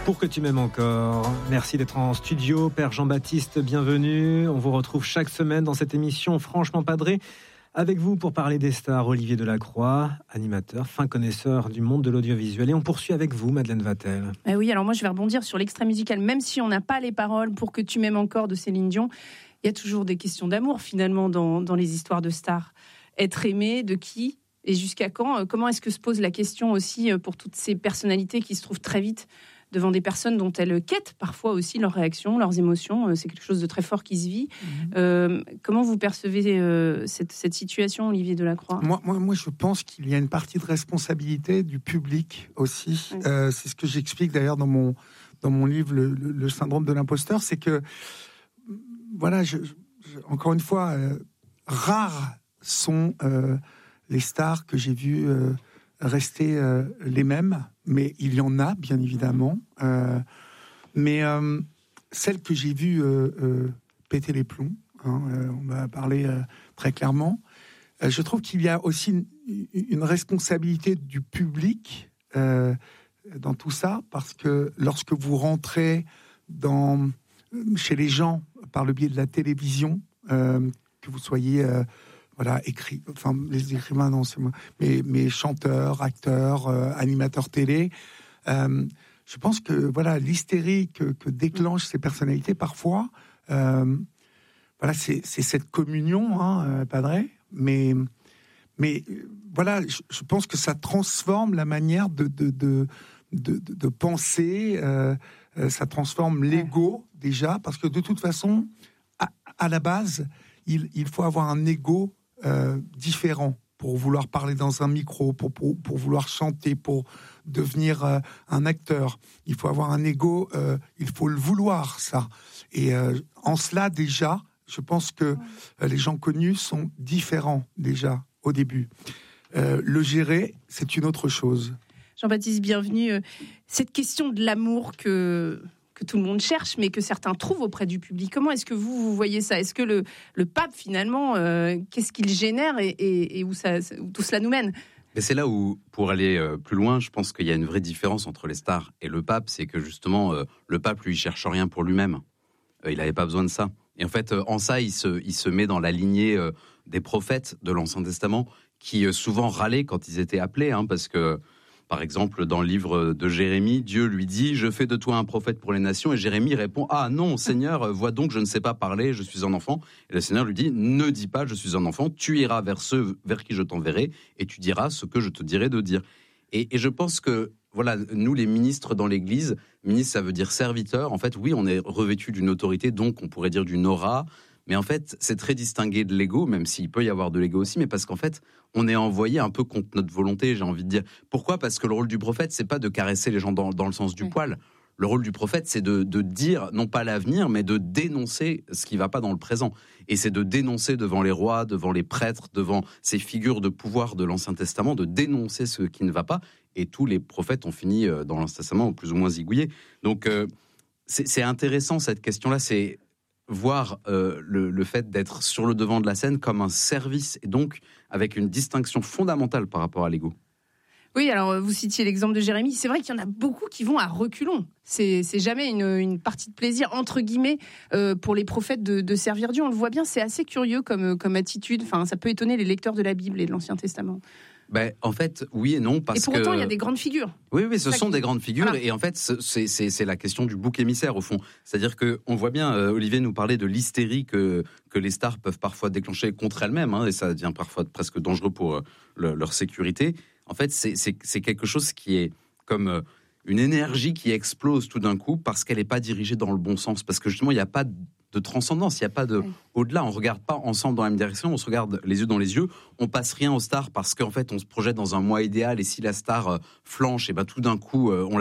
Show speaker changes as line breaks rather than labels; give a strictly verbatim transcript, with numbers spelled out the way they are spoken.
Pour que tu m'aimes encore. Merci d'être en studio. Père Jean-Baptiste, bienvenue. On vous retrouve chaque semaine dans cette émission Franchement Padré. Avec vous pour parler des stars, Olivier Delacroix, animateur, fin connaisseur du monde de l'audiovisuel. Et on poursuit avec vous, Madeleine Vatel.
Eh oui, alors moi je vais rebondir sur l'extrait musical. Même si on n'a pas les paroles Pour que tu m'aimes encore de Céline Dion, il y a toujours des questions d'amour finalement dans, dans les histoires de stars. Être aimé, de qui et jusqu'à quand? Comment est-ce que se pose la question aussi pour toutes ces personnalités qui se trouvent très vite devant des personnes dont elles quêtent parfois aussi leurs réactions, leurs émotions. C'est quelque chose de très fort qui se vit. Mmh. Euh, comment vous percevez euh, cette, cette situation, Olivier Delacroix ?
moi, moi, moi, je pense qu'il y a une partie de responsabilité du public aussi. Mmh. Euh, c'est ce que j'explique d'ailleurs dans mon, dans mon livre, le, le, le syndrome de l'imposteur. C'est que, voilà, je, je, encore une fois, euh, rares sont euh, les stars que j'ai vues euh, rester euh, les mêmes, mais il y en a, bien évidemment. Euh, mais euh, celle que j'ai vue euh, euh, péter les plombs, hein, euh, on va parler euh, très clairement, euh, je trouve qu'il y a aussi une, une responsabilité du public euh, dans tout ça, parce que lorsque vous rentrez dans, chez les gens par le biais de la télévision, euh, que vous soyez... Euh, Voilà, écrit, enfin, les écrivains, non, c'est moi, mais, mais chanteurs, acteurs, euh, animateurs télé. Euh, je pense que, voilà, l'hystérie que, que déclenchent ces personnalités, parfois, euh, voilà, c'est, c'est cette communion, hein, euh, Padré, mais, mais, voilà, je, je pense que ça transforme la manière de, de, de, de, de, de penser, euh, euh, ça transforme l'ego, déjà, parce que de toute façon, à, à la base, il, il faut avoir un ego Euh, différent pour vouloir parler dans un micro, pour, pour, pour vouloir chanter, pour devenir euh, un acteur. Il faut avoir un ego, euh, il faut le vouloir, ça. Et euh, en cela, déjà, je pense que euh, les gens connus sont différents, déjà, au début. Euh, le gérer, c'est une autre chose.
Jean-Baptiste, bienvenue. Cette question de l'amour que... que tout le monde cherche, mais que certains trouvent auprès du public. Comment est-ce que vous, vous voyez ça ? Est-ce que le, le pape, finalement, euh, qu'est-ce qu'il génère et, et, et où, ça, où tout cela nous mène ?
Mais c'est là où, pour aller euh, plus loin, je pense qu'il y a une vraie différence entre les stars et le pape, c'est que justement, euh, le pape, lui, il cherche rien pour lui-même. Euh, il n'avait pas besoin de ça. Et en fait, euh, en ça, il se, il se met dans la lignée euh, des prophètes de l'Ancien Testament, qui euh, souvent râlaient quand ils étaient appelés, hein, parce que par exemple, dans le livre de Jérémie, Dieu lui dit « Je fais de toi un prophète pour les nations » et Jérémie répond « Ah non, Seigneur, vois donc, je ne sais pas parler, je suis un enfant. » Et le Seigneur lui dit « Ne dis pas, je suis un enfant, tu iras vers ceux vers qui je t'enverrai et tu diras ce que je te dirai de dire. » Et, et je pense que, voilà, nous les ministres dans l'Église, ministre ça veut dire serviteur, en fait, oui, on est revêtu d'une autorité, donc on pourrait dire d'une aura, mais en fait, c'est très distingué de l'ego, même s'il peut y avoir de l'ego aussi, mais parce qu'en fait, on est envoyé un peu contre notre volonté, j'ai envie de dire. Pourquoi ? Parce que le rôle du prophète, c'est pas de caresser les gens dans, dans le sens du oui. poil. Le rôle du prophète, c'est de, de dire, non pas l'avenir, mais de dénoncer ce qui va pas dans le présent. Et c'est de dénoncer devant les rois, devant les prêtres, devant ces figures de pouvoir de l'Ancien Testament, de dénoncer ce qui ne va pas. Et tous les prophètes ont fini dans l'Ancien Testament plus ou moins zigouillés. Donc, euh, c'est, c'est intéressant cette question-là, c'est voir euh, le, le fait d'être sur le devant de la scène comme un service, et donc avec une distinction fondamentale par rapport à l'ego.
Oui, alors vous citiez l'exemple de Jérémie, c'est vrai qu'il y en a beaucoup qui vont à reculons. C'est, c'est jamais une, une partie de plaisir, entre guillemets, euh, pour les prophètes de, de servir Dieu. On le voit bien, c'est assez curieux comme, comme attitude. Enfin, ça peut étonner les lecteurs de la Bible et de l'Ancien Testament.
Ben, en fait, oui et non, parce que...
Et pour autant,
que...
il y a des grandes figures.
Oui, oui, ce sont
qui...
des grandes figures, voilà. Et en fait, c'est, c'est, c'est la question du bouc émissaire, au fond. C'est-à-dire qu'on voit bien, euh, Olivier nous parlait de l'hystérie que, que les stars peuvent parfois déclencher contre elles-mêmes, hein, et ça devient parfois presque dangereux pour euh, le, leur sécurité. En fait, c'est, c'est, c'est quelque chose qui est comme euh, une énergie qui explose tout d'un coup parce qu'elle n'est pas dirigée dans le bon sens, parce que justement, il n'y a pas de de transcendance, il n'y a pas de oui. au-delà, on ne regarde pas ensemble dans la même direction, on se regarde les yeux dans les yeux, on passe rien aux stars parce qu'en fait on se projette dans un moi idéal et si la star euh, flanche, et ben tout d'un coup euh, on